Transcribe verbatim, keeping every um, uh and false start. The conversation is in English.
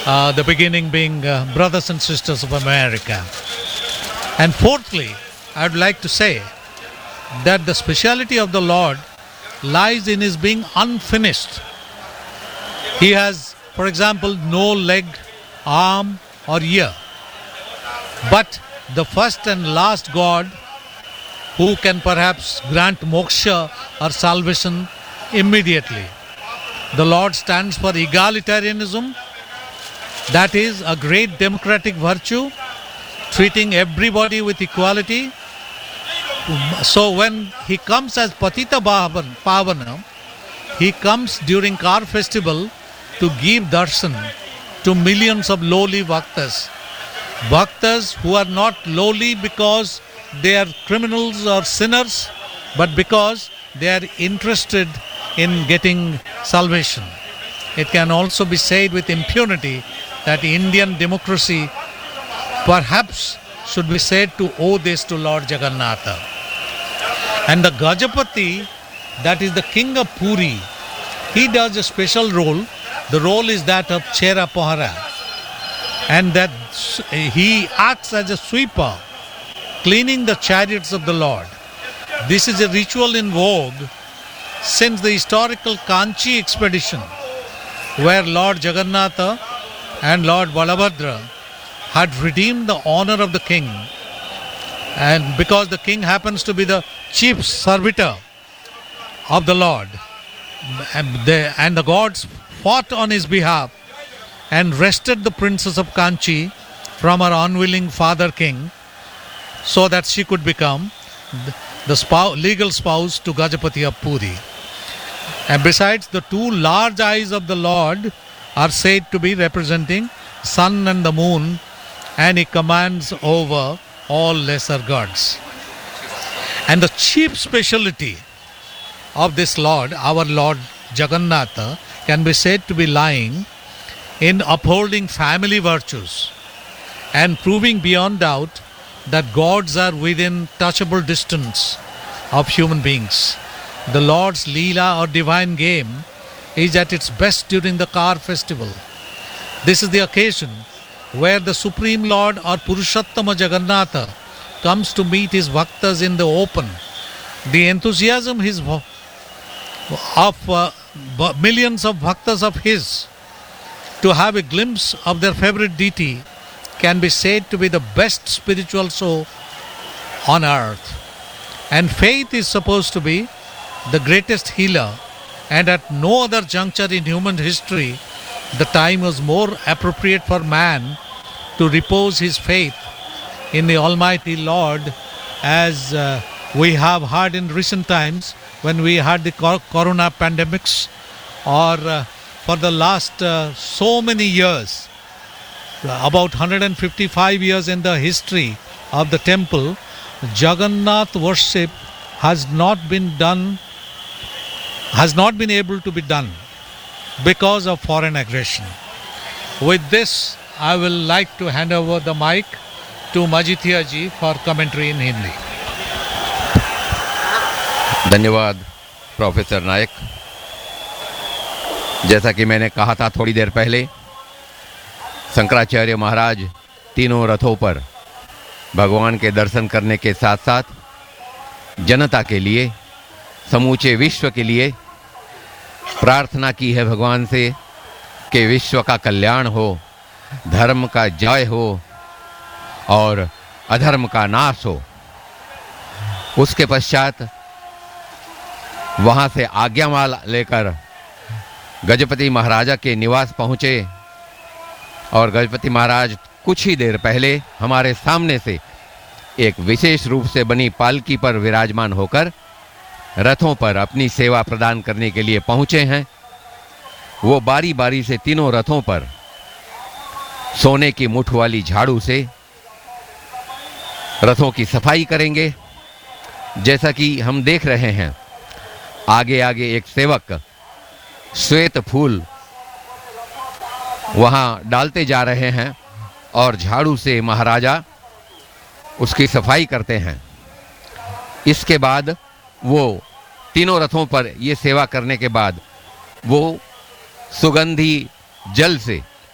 uh, the beginning being uh, Brothers and Sisters of America. And fourthly, I would like to say that the speciality of the Lord lies in his being unfinished. He has, for example, no leg, arm or ear. But the first and last God who can perhaps grant moksha or salvation immediately. The Lord stands for egalitarianism, that is a great democratic virtue, treating everybody with equality. So when he comes as Patita Pavana, he comes during Kar festival to give darshan to millions of lowly bhaktas. Bhaktas who are not lowly because they are criminals or sinners, but because they are interested in getting salvation. It can also be said with impunity that Indian democracy perhaps should be said to owe this to Lord Jagannatha. And the Gajapati, that is the king of Puri, he does a special role. The role is that of Chera Pohara. And that he acts as a sweeper, cleaning the chariots of the Lord. This is a ritual in vogue since the historical Kanchi expedition, where Lord Jagannatha and Lord Balabhadra had redeemed the honor of the king. And because the king happens to be the chief servitor of the Lord, and the, and the gods fought on his behalf and wrested the princess of Kanchi from her unwilling father king so that she could become the spouse, legal spouse to Gajapati of Puri. And besides, the two large eyes of the Lord are said to be representing sun and the moon, and he commands over all lesser gods. And the chief speciality of this Lord, our Lord Jagannatha, can be said to be lying in upholding family virtues and proving beyond doubt that gods are within touchable distance of human beings. The Lord's Leela or divine game is at its best during the Kar festival. This is the occasion where the Supreme Lord or Purushottama Jagannatha comes to meet his bhaktas in the open. The enthusiasm his of uh, millions of bhaktas of his to have a glimpse of their favorite deity can be said to be the best spiritual show on earth. And faith is supposed to be the greatest healer, and at no other juncture in human history the time was more appropriate for man to repose his faith in the Almighty Lord, as uh, we have heard in recent times when we had the cor- corona pandemics, or uh, for the last uh, so many years, about one hundred fifty-five years in the history of the temple, Jagannath worship has not been done, has not been able to be done because of foreign aggression. With this, I will like to hand over the mic to Majithia ji for commentary in Hindi. धन्यवाद professor नायक। जैसा कि मैंने कहा था थोड़ी देर पहले, शंकराचार्य महाराज तीनों रथों पर भगवान के दर्शन करने के साथ साथ जनता के लिए, समूचे विश्व के लिए प्रार्थना की है भगवान से कि विश्व का कल्याण हो, धर्म का जय हो और अधर्म का नाश हो। उसके पश्चात वहाँ से आज्ञामाल लेकर गजपति महाराजा के निवास पहुँचे और गजपति महाराज कुछ ही देर पहले हमारे सामने से एक विशेष रूप से बनी पालकी पर विराजमान होकर रथों पर अपनी सेवा प्रदान करने के लिए पहुँचे हैं। वो बारी बारी से तीनों रथों पर सोने की मुठ वाली झाड़ू से रथों की सफाई करेंगे। जैसा कि हम देख रहे हैं, आगे आगे एक सेवक श्वेत फूल वहां डालते जा रहे हैं और झाड़ू से महाराजा उसकी सफाई करते हैं। इसके बाद वो तीनों रथों पर ये सेवा करने के बाद वो सुगंधी जल से